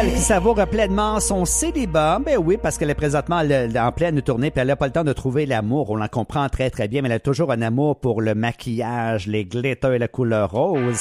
Qui savoure pleinement son célibat. Ben oui, parce qu'elle est présentement en pleine tournée, puis elle n'a pas le temps de trouver l'amour. On la comprend très, très bien, mais elle a toujours un amour pour le maquillage, les glitters et la couleur rose.